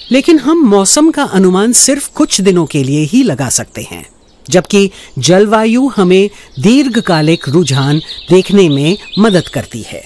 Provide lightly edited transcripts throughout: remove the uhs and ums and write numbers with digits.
लेकिन हम मौसम का अनुमान सिर्फ कुछ दिनों के लिए ही लगा सकते हैं, जबकि जलवायु हमें दीर्घकालिक रुझान देखने में मदद करती है।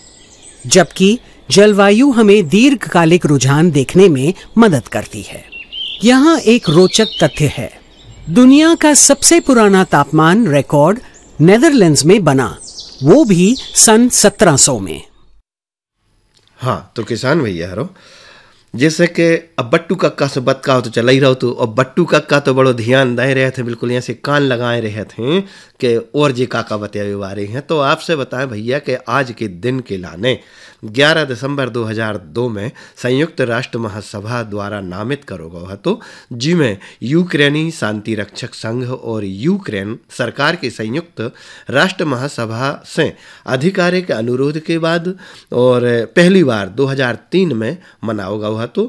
यहाँ एक रोचक तथ्य है। दुनिया का सबसे पुराना तापमान रिकॉर्ड नेदरलैंड्स में बना, वो भी सन 1700 में। हाँ, तो किसान भैया हरो, जैसे कि अब बट्टू कक्का से बतकाओ तो चला ही रहो, तो अब बट्टू कक्का तो बड़ो ध्यान दे रहे थे, बिल्कुल यहाँ से कान लगाए रहे थे कि और जी काका बतिया बारे हैं। तो आपसे बताएं भैया कि आज के दिन के लाने 11 दिसंबर 2002 में संयुक्त राष्ट्र महासभा द्वारा नामित करो गया, तो जिसमें यूक्रेनी शांति रक्षक संघ और यूक्रेन सरकार की संयुक्त राष्ट्र महासभा से अधिकारिक अनुरोध के बाद और पहली बार 2003 में मनाओ गया। तो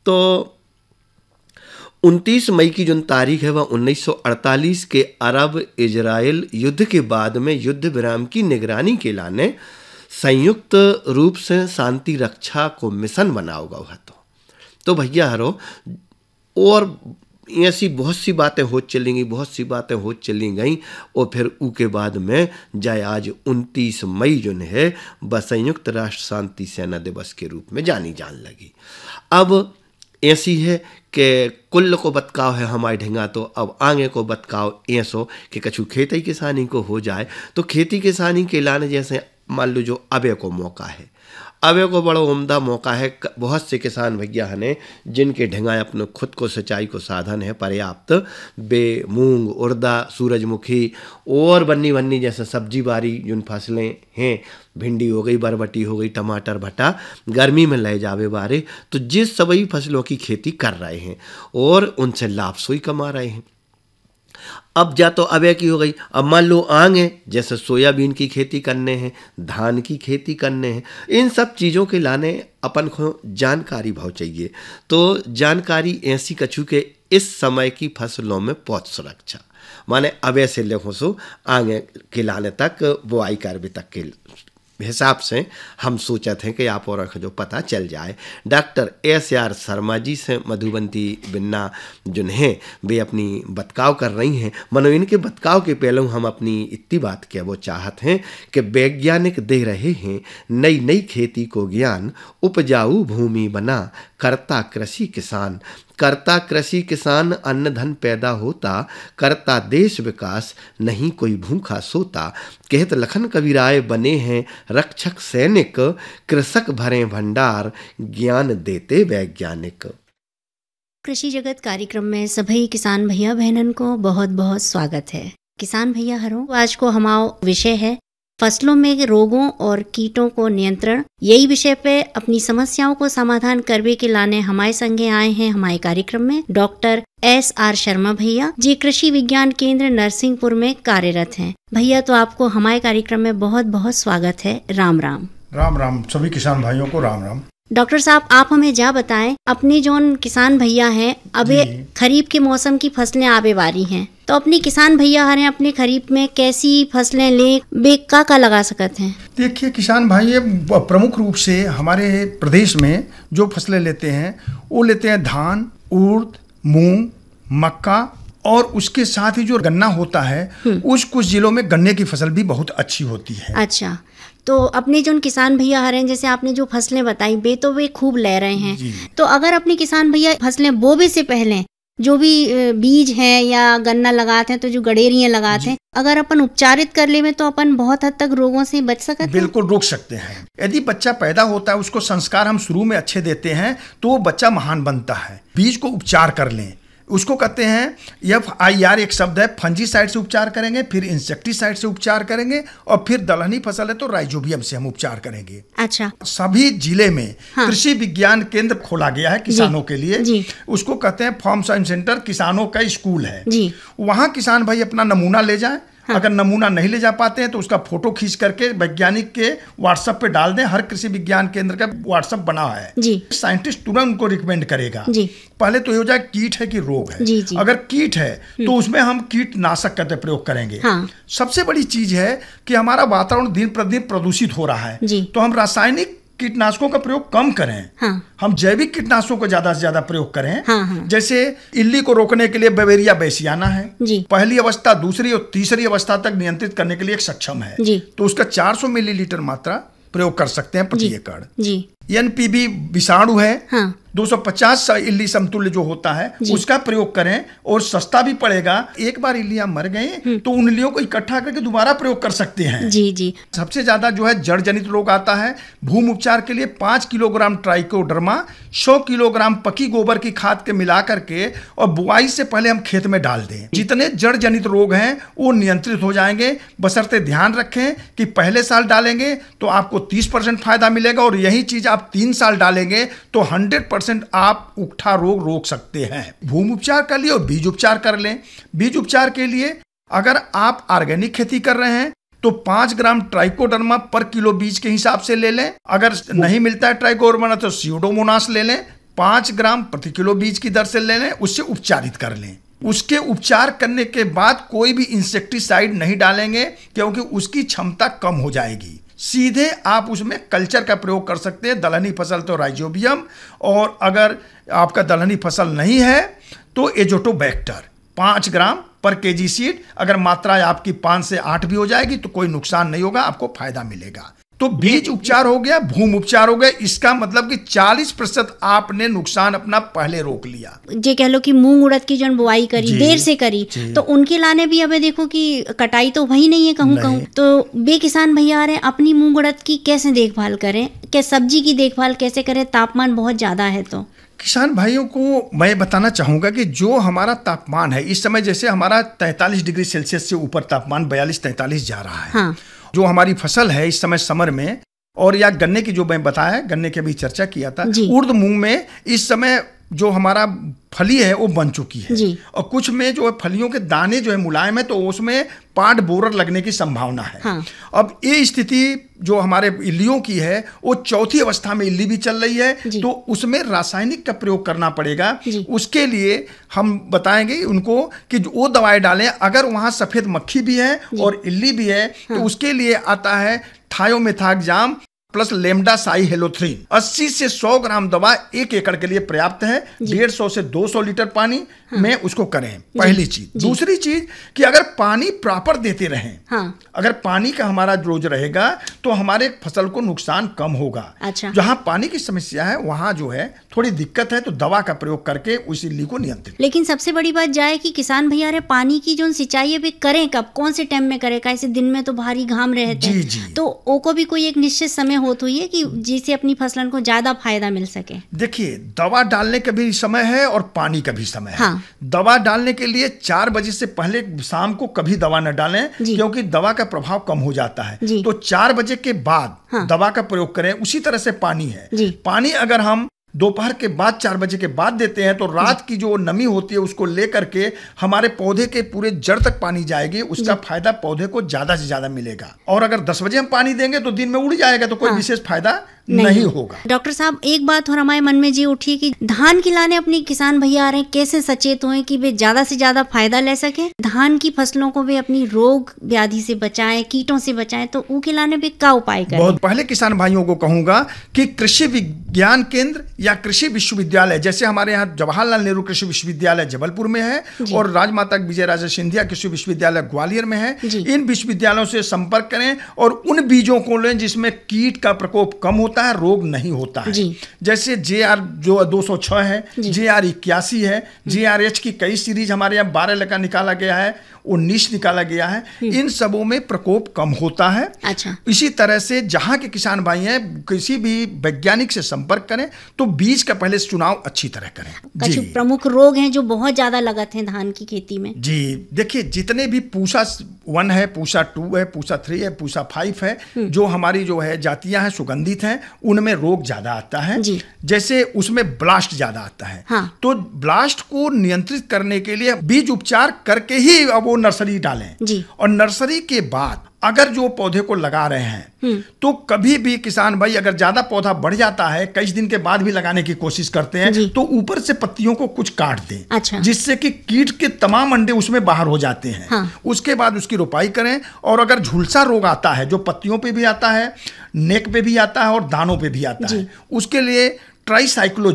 29 मई की जो तारीख है वह 1948 के अरब इजराइल युद्ध के बाद में युद्ध विराम की निगरानी के लाने संयुक्त रूप से शांति रक्षा को मिशन बनाओ गया। तो भैया हरो, और ऐसी बहुत सी बातें हो चली गई और फिर उसके बाद में जाए आज 29 मई जो है वह संयुक्त राष्ट्र शांति सेना दिवस के रूप में जानी जान लगी। अब ऐसी है कि कुल को बतकाव है हमारे ढंगा, तो अब आगे को बतकाव ऐसो कि कछु खेती किसानी को हो जाए। तो खेती किसानी के लाने जैसे मान लो जो अबे को मौका है, अबे को बड़ा उम्दा मौका है। बहुत से किसान भैया हैं जिनके ढंगाए अपने खुद को सिंचाई को साधन है पर्याप्त, बे मूंग, उर्दा, सूरजमुखी और बन्नी जैसे सब्जी बारी जिन फसलें हैं, भिंडी हो गई, बरबटी हो गई, टमाटर, भट्टा गर्मी में ले जावे बारे, तो जिस सभी फसलों की खेती कर रहे हैं और उनसे लाभ सोई कमा रहे हैं। अब जा तो अबे की हो गई, अब मान लो आगे जैसे सोयाबीन की खेती करने हैं, धान की खेती करने हैं, इन सब चीज़ों के लाने अपन को जानकारी भाव चाहिए। तो जानकारी ऐसी कछु के इस समय की फसलों में पौध सुरक्षा माने अबे से लेखों सो आगे के लाने तक बुआई कार्य तक के हिसाब से हम सोचे थे कि आप और जो पता चल जाए। डॉक्टर SR शर्मा जी से मधुबंती बिन्ना जो हैं वे अपनी बतकाव कर रही हैं। मनो इनके बतकाव के पहले हम अपनी इतनी बात क्या वो चाहते हैं कि वैज्ञानिक दे रहे हैं नई खेती को ज्ञान, उपजाऊ भूमि बना करता कृषि किसान अन्न धन पैदा होता, करता देश विकास नहीं कोई भूखा सोता। कहत लखन कबीराय बने हैं रक्षक सैनिक, कृषक भरे भंडार ज्ञान देते वैज्ञानिक। कृषि जगत कार्यक्रम में सभी किसान भैया बहनन को बहुत बहुत स्वागत है। किसान भैया हरो, आज को हमारा विषय है फसलों में रोगों और कीटों को नियंत्रण। यही विषय पे अपनी समस्याओं को समाधान करने के लाने हमारे संगे आए हैं हमारे कार्यक्रम में डॉक्टर SR शर्मा भैया, जी कृषि विज्ञान केंद्र नरसिंहपुर में कार्यरत हैं। भैया तो आपको हमारे कार्यक्रम में बहुत बहुत स्वागत है। राम राम। राम राम सभी किसान भाइयों को राम राम। डॉक्टर साहब, आप हमें जा बताएं, अपने जोन किसान भैया हैं अबे खरीफ के मौसम की फसलें आबे वारी हैं, तो अपनी किसान भैया हरे अपने खरीफ में कैसी फसलें ले बेक का लगा सकते हैं? देखिए किसान भाई, प्रमुख रूप से हमारे प्रदेश में जो फसलें लेते हैं वो लेते हैं धान, उर्द, मूंग, मक्का और उसके साथ ही जो गन्ना होता है कुछ जिलों में गन्ने की फसल भी बहुत अच्छी होती है। अच्छा, तो अपने जो किसान भैया आ रहे हैं, जैसे आपने जो फसलें बताई वे खूब ले रहे हैं, तो अगर अपने किसान भैया फसलें बोने से पहले जो भी बीज हैं या गन्ना लगाते हैं, तो जो गडेरियां लगाते हैं, अगर अपन उपचारित कर ले में तो अपन बहुत हद तक रोगों से बच सकते हैं। बिल्कुल रोक सकते हैं। यदि बच्चा पैदा होता है उसको संस्कार हम शुरू में अच्छे देते हैं तो वो बच्चा महान बनता है। बीज को उपचार कर लें, उसको कहते हैं FIR एक शब्द है, फंजीसाइड से उपचार करेंगे, फिर इंसेक्टिसाइड से उपचार करेंगे और फिर दलहनी फसल है तो राइजोबियम से हम उपचार करेंगे। अच्छा, सभी जिले में कृषि विज्ञान केंद्र खोला गया है किसानों के लिए। उसको कहते हैं फार्म साइंस सेंटर, किसानों का स्कूल है। वहाँ किसान भाई अपना नमूना ले जाए। अगर नमूना नहीं ले जा पाते हैं तो उसका फोटो खींच करके वैज्ञानिक के व्हाट्सएप पे डाल दें। हर कृषि विज्ञान केंद्र का व्हाट्सएप बना है, साइंटिस्ट तुरंत उनको रिकमेंड करेगा। पहले तो ये हो जाए कीट है कि रोग है। अगर कीट है तो उसमें हम कीटनाशक का प्रयोग करेंगे। सबसे बड़ी चीज है कि हमारा वातावरण दिन प्रतिदिन प्रदूषित हो रहा है, तो हम रासायनिक कीटनाशकों का प्रयोग कम करें। हाँ। हम जैविक कीटनाशकों को ज्यादा से ज्यादा प्रयोग करें। हाँ। जैसे इल्ली को रोकने के लिए बवेरिया बेसियाना है जी। पहली अवस्था, दूसरी और तीसरी अवस्था तक नियंत्रित करने के लिए एक सक्षम है जी। तो उसका 400 मिलीलीटर मात्रा प्रयोग कर सकते हैं प्रति एकड़। जी। एनपीबी विषाणु है। हाँ। 250 इल्ली समतुल्य जो होता है उसका प्रयोग करें और सस्ता भी पड़ेगा। एक बार इल्लियां मर गए तो उन इल्लियों को इकट्ठा करके दोबारा प्रयोग कर सकते हैं। जी जी। सबसे ज्यादा जो है जड़ जनित रोग आता है। भूमि उपचार के लिए 5 किलोग्राम ट्राइकोडर्मा 100 किलोग्राम पकी गोबर की खाद के मिला करके और बुआई से पहले हम खेत में डाल दें। जितने जड़ जनित रोग हैं वो नियंत्रित हो जाएंगे, बशर्ते ध्यान रखें कि पहले साल डालेंगे तो आपको 30% फायदा मिलेगा और यही चीज आप 3 साल डालेंगे तो 100% आप उकठा रोग रोक सकते हैं। भूमि उपचार कर लिए और बीज उपचार कर लें। बीज उपचार के लिए अगर आप ऑर्गेनिक खेती कर रहे हैं तो 5 ग्राम ट्राइकोडर्मा पर किलो बीज के हिसाब से ले लें। अगर नहीं मिलता है ट्राइकोडर्मा तो स्यूडोमोनास ले लें, 5 ग्राम प्रति किलो बीज की दर से ले लें, उससे उपचारित कर लें। उसके उपचार करने के बाद कोई भी इंसेक्टिसाइड नहीं डालेंगे क्योंकि उसकी क्षमता कम हो जाएगी। सीधे आप उसमें कल्चर का प्रयोग कर सकते हैं। दलहनी फसल तो राइजोबियम, और अगर आपका दलहनी फसल नहीं है तो एजोटोबैक्टर 5 ग्राम पर केजी सीड। अगर मात्रा आपकी 5 से 8 भी हो जाएगी तो कोई नुकसान नहीं होगा, आपको फायदा मिलेगा। तो बीज उपचार हो गया, भूमि उपचार हो गया। इसका मतलब कि 40% आपने नुकसान अपना पहले रोक लिया। जे कह लो कि मूंग उड़द की जो बुआई करी देर से करी तो उनके लाने भी अब देखो कि कटाई तो वही नहीं है कहूँ तो बे किसान भैया आ रहे हैं अपनी मूंग उड़द की कैसे देखभाल करें, क्या सब्जी की देखभाल कैसे करें, तापमान बहुत ज्यादा है तो। किसान भाइयों को मैं बताना चाहूंगा कि जो हमारा तापमान है इस समय, जैसे हमारा 43 डिग्री सेल्सियस से ऊपर तापमान 42-43 जा रहा है। हाँ। जो हमारी फसल है इस समय समर में, और या गन्ने की जो मैं बताया, गन्ने की अभी चर्चा किया था, उर्द मूंग में इस समय जो हमारा फली है वो बन चुकी है जी। और कुछ में जो है फलियों के दाने जो है मुलायम है तो उसमें पार्ट बोरर लगने की संभावना है। हाँ। अब ये स्थिति जो हमारे इल्लियों की है वो चौथी अवस्था में इल्ली भी चल रही है तो उसमें रासायनिक का प्रयोग करना पड़ेगा। उसके लिए हम बताएंगे उनको कि वो दवाई डालें। अगर वहां सफेद मक्खी भी है और इल्ली भी है तो उसके लिए आता है थायोमेथाक्साम प्लस लेमडा साई हेलोथ्रीन। 80 से 100 ग्राम दवा 1 एकड़ के लिए पर्याप्त है। 150 से 200 लीटर पानी में उसको करें, पहली चीज। दूसरी चीज कि अगर पानी प्रॉपर देते रहें, अगर पानी का हमारा रोज रहेगा तो हमारे फसल को नुकसान कम होगा। अच्छा। जहां पानी की समस्या है वहां जो है थोड़ी दिक्कत है तो दवा का प्रयोग करके उस इल्ली को नियंत्रित। लेकिन सबसे बड़ी बात जाए कि किसान भैया रे पानी की जो सिंचाई है करें कब, कौन से टाइम में करें? कैसे दिन में तो भारी घाम रहते हैं तो ओको भी कोई एक निश्चित समय होता है कि जिससे अपनी फसलन को ज्यादा फायदा मिल सके। देखिए, दवा डालने का भी समय है और पानी का भी समय है। दवा डालने के लिए 4 बजे से पहले शाम को कभी दवा न डालें क्योंकि दवा का प्रभाव कम हो जाता है। तो 4 बजे के बाद दवा का प्रयोग करें। उसी तरह से पानी है, पानी अगर हम दोपहर के बाद 4 बजे के बाद देते हैं तो रात की जो नमी होती है उसको लेकर के हमारे पौधे के पूरे जड़ तक पानी जाएगी। उसका फायदा पौधे को ज्यादा से ज्यादा मिलेगा। और अगर 10 बजे हम पानी देंगे तो दिन में उड़ जाएगा तो कोई विशेष फायदा नहीं होगा। डॉक्टर साहब, एक बात और हमारे मन में जी उठी कि धान खिलाने अपने किसान भैया आ रहे हैं, कैसे सचेत हुए कि वे ज्यादा से ज्यादा फायदा ले सके, धान की फसलों को वे अपनी रोग व्याधि से बचाएं, कीटों से बचाएं, तो वो खिलाने पे क्या उपाय करें? बहुत पहले किसान भाइयों को कहूंगा कि कृषि विज्ञान केंद्र या कृषि विश्वविद्यालय, जैसे हमारे यहाँ जवाहरलाल नेहरू कृषि विश्वविद्यालय जबलपुर में है और राजमाता विजय राजे सिंधिया कृषि विश्वविद्यालय ग्वालियर में है, इन विश्वविद्यालयों से संपर्क करें और उन बीजों को लें जिसमें कीट का प्रकोप कम होता है, रोग नहीं होता है। जैसे JR जो 206 है, JR 81 है, JRH की कई सीरीज हमारे यहाँ 12 लका निकाला गया है, 19 निकाला गया है। इन सबों में प्रकोप कम होता है। अच्छा। इसी तरह से जहां के किसान भाई हैं किसी भी वैज्ञानिक से संपर्क करें तो बीज का पहले चुनाव अच्छी तरह करें। कुछ प्रमुख रोग हैं जो बहुत ज्यादा लगते हैं धान की खेती में। जी देखिए, जितने भी पूसा 1 है, पूसा 2 है, पूसा 3 है, पूसा 5 है, जो हमारी जो है जातियां हैं सुगंधित हैं, उनमें रोग ज्यादा आता है। जैसे उसमें ब्लास्ट ज्यादा आता है। तो ब्लास्ट को नियंत्रित करने के लिए बीज उपचार करके ही अब वो नर्सरी डालें और नर्सरी के बाद अगर जो पौधे को लगा रहे हैं तो कभी भी किसान भाई अगर ज्यादा पौधा बढ़ जाता है, कई दिन के बाद भी लगाने की कोशिश करते हैं, तो ऊपर से पत्तियों को कुछ काट दें। अच्छा। जिससे कि कीट के तमाम अंडे उसमें बाहर हो जाते हैं। हाँ। उसके बाद उसकी रोपाई करें। और अगर झुलसा रोग आता है जो पत्तियों पे भी आता है, नेक पे भी आता है और दानों पे भी आता है, उसके लिए ट्राईसाइक्लोजेन